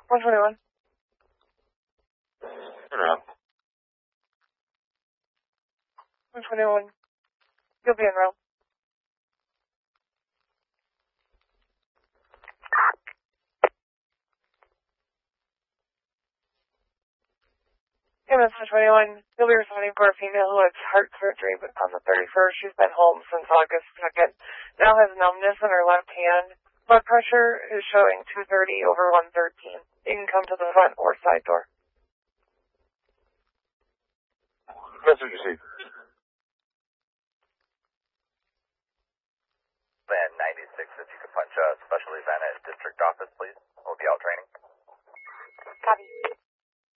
121. Turn around. 121. You'll be in row. MS 121. You'll be responding for a female who had heart surgery on the 31st. She's been home since August 2nd. Now has numbness in her left hand. Blood pressure is showing 230 over 113. You can come to the front or side door. Message received. Van 96, if you could punch a special event at district office, please. We'll be out training. Copy.